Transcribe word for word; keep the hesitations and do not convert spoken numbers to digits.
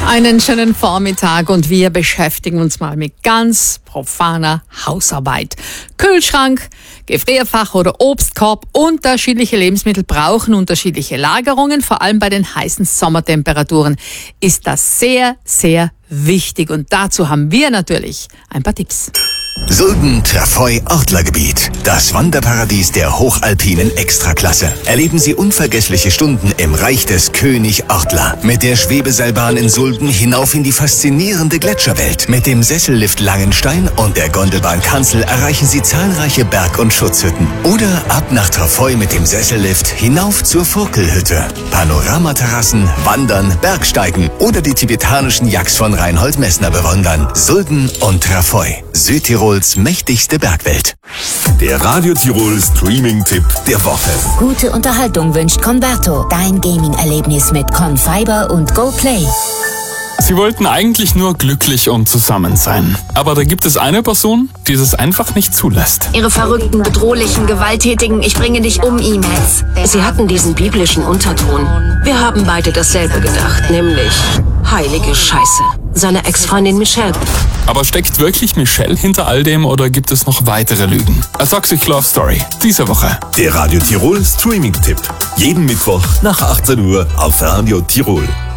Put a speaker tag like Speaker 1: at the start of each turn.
Speaker 1: Einen schönen Vormittag und wir beschäftigen uns mal mit ganz profaner Hausarbeit. Kühlschrank, Gefrierfach oder Obstkorb, unterschiedliche Lebensmittel brauchen unterschiedliche Lagerungen. Vor allem bei den heißen Sommertemperaturen ist das sehr, sehr wichtig. Und dazu haben wir natürlich ein paar Tipps.
Speaker 2: Sulden-Trafoi-Ortlergebiet. Das Wanderparadies der hochalpinen Extraklasse. Erleben Sie unvergessliche Stunden im Reich des König Ortler. Mit der Schwebeseilbahn in Sulden hinauf in die faszinierende Gletscherwelt. Mit dem Sessellift Langenstein und der Gondelbahn Kanzel erreichen Sie zahlreiche Berg- und Schutzhütten. Oder ab nach Trafoi mit dem Sessellift hinauf zur Furkelhütte. Panoramaterrassen, Wandern, Bergsteigen oder die tibetanischen Yaks von Reinhold Messner bewundern. Sulden und Trafoi. Südtirols mächtigste Bergwelt.
Speaker 3: Der Radio Tirol Streaming-Tipp der Woche.
Speaker 4: Gute Unterhaltung wünscht Converto. Dein Gaming-Erlebnis mit Confiber und GoPlay.
Speaker 5: Sie wollten eigentlich nur glücklich und zusammen sein. Aber da gibt es eine Person, die es einfach nicht zulässt.
Speaker 6: Ihre verrückten, bedrohlichen, gewalttätigen Ich bringe dich um E-Mails.
Speaker 7: Sie hatten diesen biblischen Unterton. Wir haben beide dasselbe gedacht, nämlich heilige Scheiße. Seine Ex-Freundin Michelle.
Speaker 5: Aber steckt wirklich Michelle hinter all dem oder gibt es noch weitere Lügen? A Toxic Love Story, diese Woche.
Speaker 3: Der Radio Tirol Streaming-Tipp. Jeden Mittwoch nach achtzehn Uhr auf Radio Tirol.